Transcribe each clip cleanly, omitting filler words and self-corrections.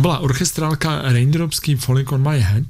byla orchestrálka Raindrops Keep Falling on My Head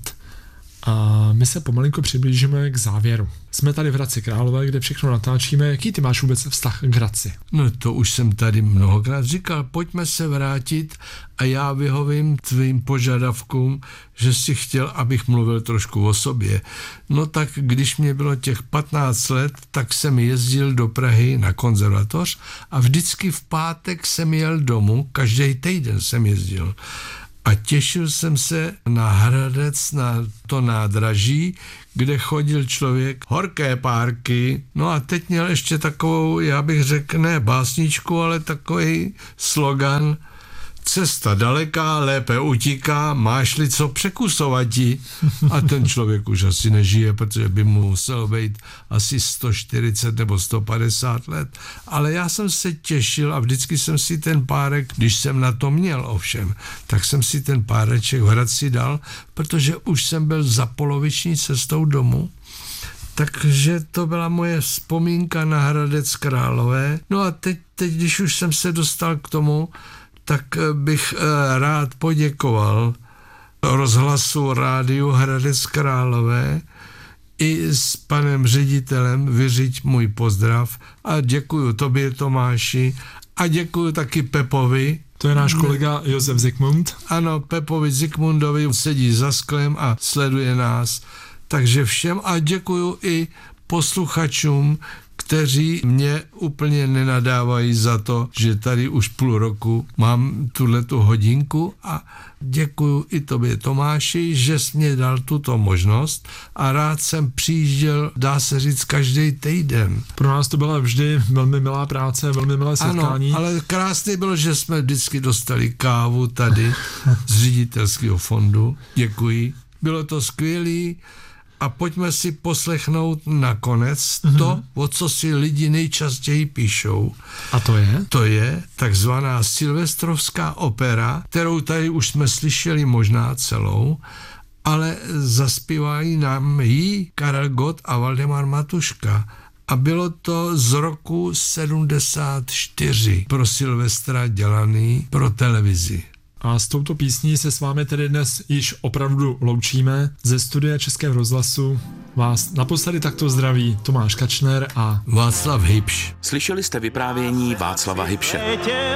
a my se pomalinko přiblížíme k závěru. Jsme tady v Hradci Králové, kde všechno natáčíme. Jaký ty máš vůbec vztah k Hradci? No to už jsem tady mnohokrát říkal, pojďme se vrátit a já vyhovím tvým požadavkům, že jsi chtěl, abych mluvil trošku o sobě. No tak když mě bylo těch 15 let, tak jsem jezdil do Prahy na konzervatoř a vždycky v pátek jsem jel domů, každý týden jsem jezdil. A těšil jsem se na Hradec, na to nádraží, kde chodil člověk horké párky. No a teď měl ještě takovou, já bych řekl, ne básničku, ale takový slogan: cesta daleká, lépe utíká, máš-li co překusovati. A ten člověk už asi nežije, protože by mu muselo být asi 140 nebo 150 let. Ale já jsem se těšil a vždycky jsem si ten párek, když jsem na to měl ovšem, tak jsem si ten páreček v Hradci dal, protože už jsem byl za poloviční cestou domů. Takže to byla moje vzpomínka na Hradec Králové. No a teď, když už jsem se dostal k tomu, tak bych rád poděkoval rozhlasu rádiu Hradec Králové i s panem ředitelem vyřiď můj pozdrav a děkuju tobě, Tomáši, a děkuju taky Pepovi. To je náš kolega Josef Zikmund. Ano, Pepovi Zikmundovi sedí za sklem a sleduje nás. Takže všem a děkuju i posluchačům, kteří mě úplně nenadávají za to, že tady už půl roku mám tuhletu hodinku a děkuju i tobě, Tomáši, že jsi mě dal tuto možnost a rád jsem přijížděl, dá se říct, každý týden. Pro nás to byla vždy velmi milá práce, velmi milé setkání. Ano, ale krásný bylo, že jsme vždycky dostali kávu tady z ředitelského fondu. Děkuji. Bylo to skvělý. A pojďme si poslechnout nakonec to, o co si lidi nejčastěji píšou. A to je? To je takzvaná silvestrovská opera, kterou tady už jsme slyšeli možná celou, ale zaspívají nám ji Karel Gott a Valdemar Matuška. A bylo to z roku 74 pro Silvestra dělaný pro televizi. A s touto písní se s vámi tedy dnes již opravdu loučíme. Ze studia Českého rozhlasu vás naposledy takto zdraví Tomáš Kačner a Václav Hybš. Slyšeli jste vyprávění Václava Hybše.